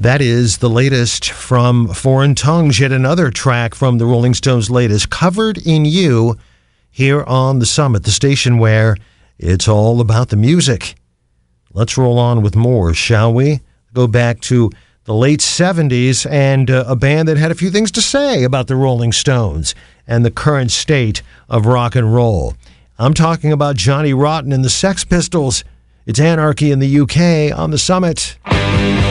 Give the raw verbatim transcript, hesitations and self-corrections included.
That is the latest from Foreign Tongues, yet another track from the Rolling Stones' latest, Covered in You, here on The Summit, the station where it's all about the music. Let's roll on with more, shall we? Go back to the late seventies and uh, a band that had a few things to say about the Rolling Stones and the current state of rock and roll. I'm talking about Johnny Rotten and the Sex Pistols. It's Anarchy in the U K on The Summit.